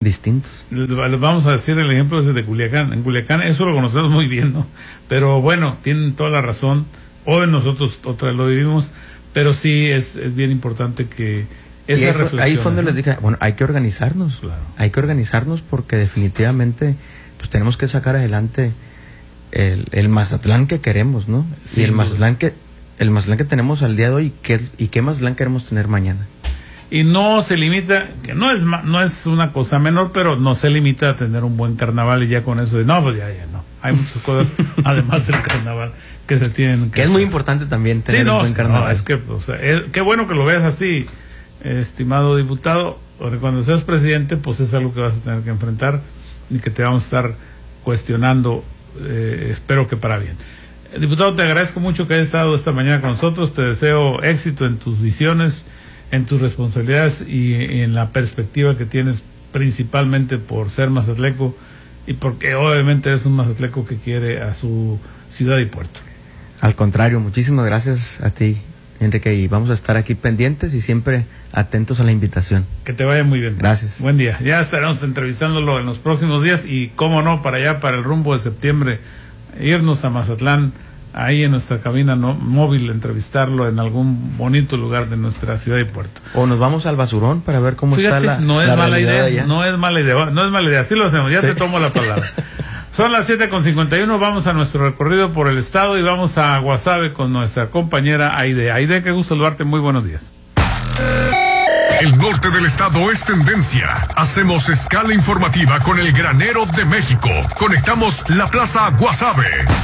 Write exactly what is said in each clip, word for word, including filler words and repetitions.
distintos. Les vamos a decir el ejemplo ese de Culiacán. En Culiacán eso lo conocemos muy bien, ¿no? Pero bueno, tienen toda la razón. Hoy nosotros otra vez lo vivimos, pero sí es, es bien importante que esa ahí reflexión. Ahí fue donde, ¿no?, les dije, bueno, hay que organizarnos. Claro. Hay que organizarnos porque definitivamente pues tenemos que sacar adelante el, el Mazatlán que queremos, ¿no? Sí, y el Mazatlán que el Mazatlán que tenemos al día de hoy, ¿qué, y qué Mazatlán queremos tener mañana? Y no se limita, que no es no es una cosa menor, pero no se limita a tener un buen carnaval y ya con eso de, no, pues ya, ya, no. Hay muchas cosas, además del carnaval, que se tienen que Que es hacer. muy importante también tener sí, no, un buen carnaval. No, es que, o sea, es, qué bueno que lo veas así, estimado diputado, porque cuando seas presidente, pues es algo que vas a tener que enfrentar y que te vamos a estar cuestionando, eh, espero que para bien. Diputado, te agradezco mucho que hayas estado esta mañana con nosotros, te deseo éxito en tus visiones, en tus responsabilidades y, y en la perspectiva que tienes principalmente por ser mazatleco y porque obviamente es un mazatleco que quiere a su ciudad y puerto. Al contrario, muchísimas gracias a ti, Enrique, y vamos a estar aquí pendientes y siempre atentos a la invitación. Que te vaya muy bien. Gracias. Buen día. Ya estaremos entrevistándolo en los próximos días y cómo no, para allá, para el rumbo de septiembre, irnos a Mazatlán, ahí en nuestra cabina no, móvil, entrevistarlo en algún bonito lugar de nuestra ciudad y puerto. O nos vamos al basurón para ver cómo Fíjate, está la no es la mala realidad idea, allá. no es mala idea, no es mala idea, así lo hacemos, ya sí. Te tomo la palabra. Son las siete con cincuenta y uno, vamos a nuestro recorrido por el estado y vamos a Guasave con nuestra compañera Aide. Aide, qué gusto saludarte, muy buenos días. El norte del estado es tendencia. Hacemos escala informativa con el granero de México. Conectamos la plaza Guasave.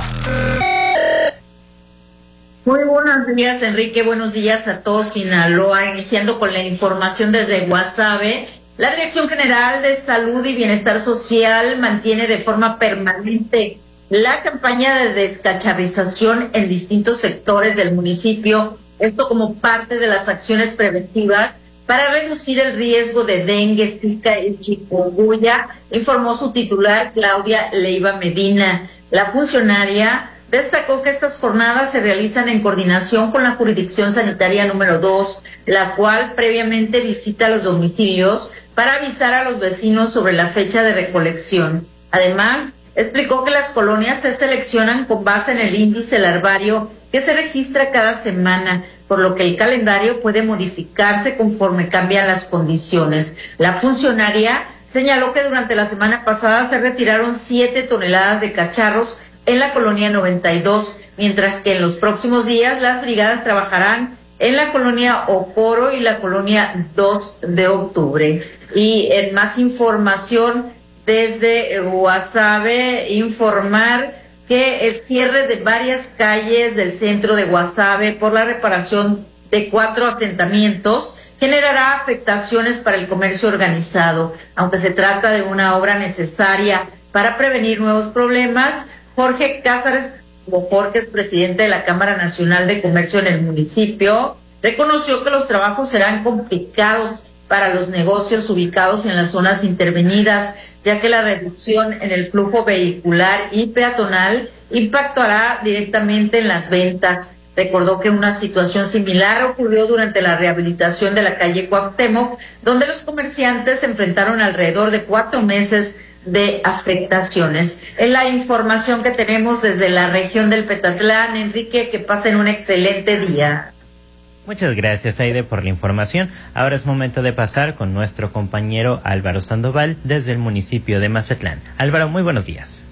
Muy buenos días, Enrique. Buenos días a todos Sinaloa. Iniciando con la información desde Guasave. La Dirección General de Salud y Bienestar Social mantiene de forma permanente la campaña de descacharrización en distintos sectores del municipio. Esto como parte de las acciones preventivas para reducir el riesgo de dengue, zika y chikungunya, informó su titular Claudia Leiva Medina. La funcionaria destacó que estas jornadas se realizan en coordinación con la Jurisdicción Sanitaria número dos, la cual previamente visita los domicilios para avisar a los vecinos sobre la fecha de recolección. Además, explicó que las colonias se seleccionan con base en el índice larvario que se registra cada semana, por lo que el calendario puede modificarse conforme cambian las condiciones. La funcionaria señaló que durante la semana pasada se retiraron siete toneladas de cacharros en la colonia noventa y dos, mientras que en los próximos días las brigadas trabajarán en la colonia Ocoro y la colonia dos de octubre. Y en más información desde Guasave, informar que el cierre de varias calles del centro de Guasave por la reparación de cuatro asentamientos generará afectaciones para el comercio organizado. Aunque se trata de una obra necesaria para prevenir nuevos problemas, Jorge Cázares, como Jorge es presidente de la Cámara Nacional de Comercio en el municipio, reconoció que los trabajos serán complicados para los negocios ubicados en las zonas intervenidas, ya que la reducción en el flujo vehicular y peatonal impactará directamente en las ventas. Recordó que una situación similar ocurrió durante la rehabilitación de la calle Cuauhtémoc, donde los comerciantes se enfrentaron alrededor de cuatro meses de afectaciones. Es la información que tenemos desde la región del Petatlán. Enrique, que pasen un excelente día. Muchas gracias, Aide, por la información. Ahora es momento de pasar con nuestro compañero Álvaro Sandoval desde el municipio de Mazatlán. Álvaro, muy buenos días.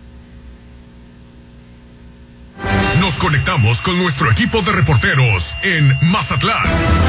Nos conectamos con nuestro equipo de reporteros en Mazatlán.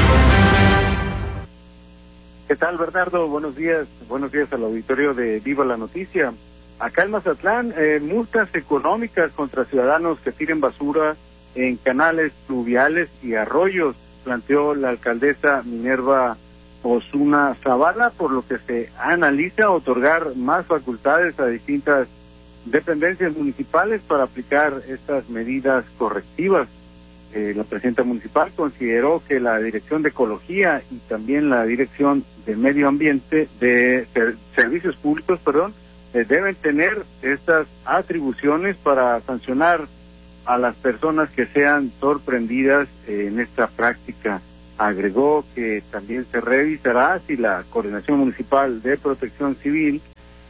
¿Qué tal, Bernardo? Buenos días. Buenos días al auditorio de Viva la Noticia. Acá en Mazatlán, eh, multas económicas contra ciudadanos que tiren basura en canales pluviales y arroyos, planteó la alcaldesa Minerva Osuna Zavala, por lo que se analiza otorgar más facultades a distintas dependencias municipales para aplicar estas medidas correctivas. Eh, la presidenta municipal consideró que la Dirección de Ecología y también la Dirección de Medio Ambiente, de ser, Servicios Públicos, perdón, eh, deben tener estas atribuciones para sancionar a las personas que sean sorprendidas eh, en esta práctica. Agregó que también se revisará si la Coordinación Municipal de Protección Civil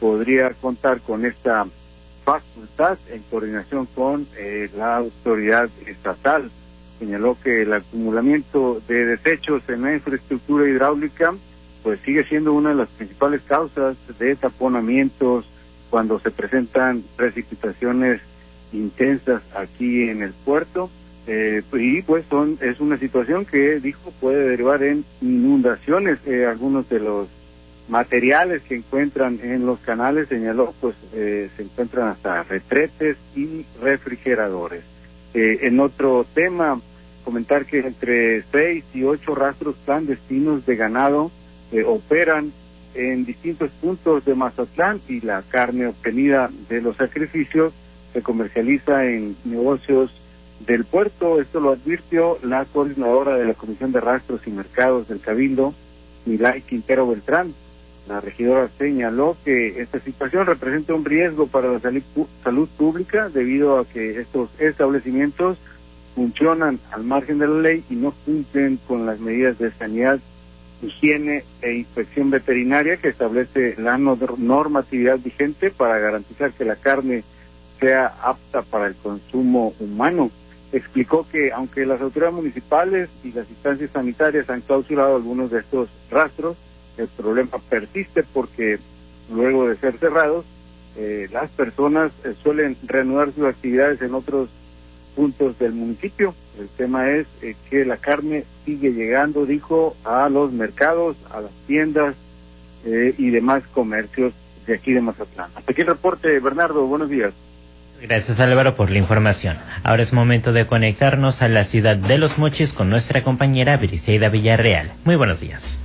podría contar con esta facultad en coordinación con eh, la autoridad estatal. Señaló que el acumulamiento de desechos en la infraestructura hidráulica pues sigue siendo una de las principales causas de taponamientos cuando se presentan precipitaciones intensas aquí en el puerto, eh, y pues son es una situación que dijo puede derivar en inundaciones. Eh, algunos de los materiales que encuentran en los canales, señaló, pues eh, se encuentran hasta retretes y refrigeradores. Eh, en otro tema, comentar que entre seis y ocho rastros clandestinos de ganado eh, operan en distintos puntos de Mazatlán, y la carne obtenida de los sacrificios se comercializa en negocios del puerto. Esto lo advirtió la coordinadora de la Comisión de Rastros y Mercados del Cabildo, Milay Quintero Beltrán. La regidora señaló que esta situación representa un riesgo para la salud, salud pública debido a que estos establecimientos funcionan al margen de la ley y no cumplen con las medidas de sanidad, higiene e inspección veterinaria que establece la normatividad vigente para garantizar que la carne sea apta para el consumo humano. Explicó que aunque las autoridades municipales y las instancias sanitarias han clausurado algunos de estos rastros, el problema persiste porque luego de ser cerrados, eh, las personas eh, suelen reanudar sus actividades en otros puntos del municipio. El tema es eh, que la carne sigue llegando, dijo, a los mercados, a las tiendas eh, y demás comercios de aquí de Mazatlán. Hasta aquí el reporte, Bernardo. Buenos días. Gracias, Álvaro, por la información. Ahora es momento de conectarnos a la ciudad de Los Mochis con nuestra compañera Briseida Villarreal. Muy buenos días.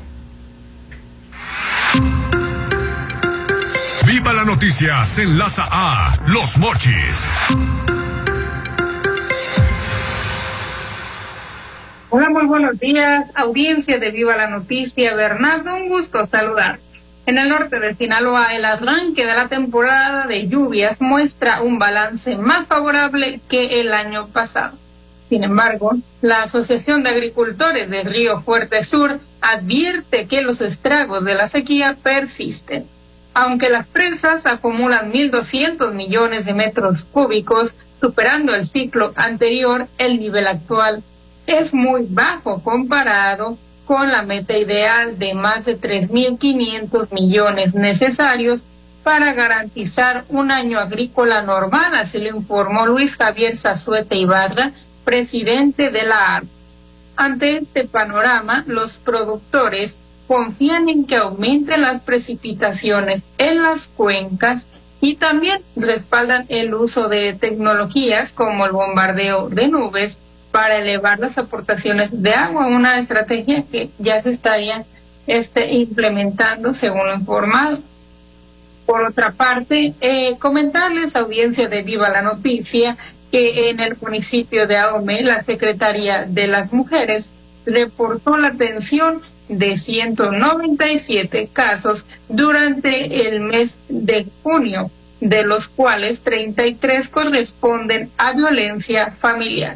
Viva la noticia se enlaza a Los Mochis. Hola, muy buenos días, audiencia de Viva la Noticia. Bernardo, un gusto saludar. En el norte de Sinaloa, el arranque de la temporada de lluvias muestra un balance más favorable que el año pasado. Sin embargo, la Asociación de Agricultores de Río Fuerte Sur advierte que los estragos de la sequía persisten. Aunque las presas acumulan mil doscientos millones de metros cúbicos, superando el ciclo anterior, el nivel actual es muy bajo comparado con la meta ideal de más de tres mil quinientos millones necesarios para garantizar un año agrícola normal, así lo informó Luis Javier Zazueta Ibarra, presidente de la A R. Ante este panorama, los productores confían en que aumenten las precipitaciones en las cuencas y también respaldan el uso de tecnologías como el bombardeo de nubes para elevar las aportaciones de agua, una estrategia que ya se estaría este, implementando según lo informado. Por otra parte, eh, comentarles, audiencia de Viva la Noticia, que en el municipio de Ahome, la Secretaría de las Mujeres reportó la atención de ciento noventa y siete casos durante el mes de junio, de los cuales treinta y tres corresponden a violencia familiar.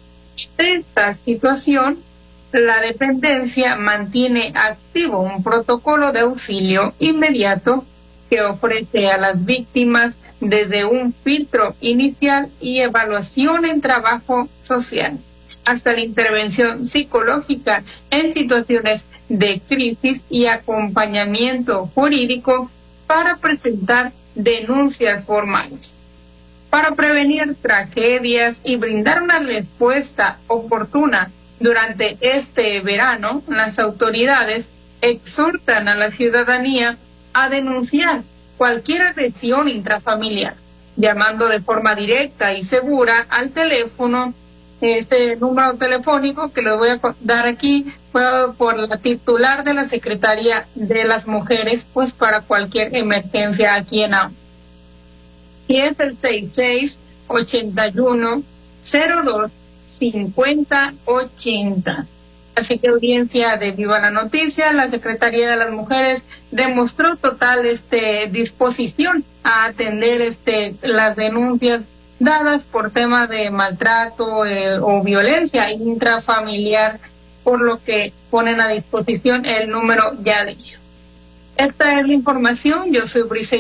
De esta situación, la dependencia mantiene activo un protocolo de auxilio inmediato que ofrece a las víctimas desde un filtro inicial y evaluación en trabajo social, hasta la intervención psicológica en situaciones de crisis y acompañamiento jurídico para presentar denuncias formales. Para prevenir tragedias y brindar una respuesta oportuna durante este verano, las autoridades exhortan a la ciudadanía a denunciar cualquier agresión intrafamiliar, llamando de forma directa y segura al teléfono, este número telefónico que les voy a dar aquí, por la titular de la Secretaría de las Mujeres, pues para cualquier emergencia aquí en Ahome. Y es el seis seis ocho uno cero dos cinco cero ocho cero. Así que, audiencia de Viva la Noticia, la Secretaría de las Mujeres demostró total este disposición a atender este las denuncias dadas por temas de maltrato eh, o violencia intrafamiliar, por lo que ponen a disposición el número ya dicho. Esta es la información. Yo soy Brice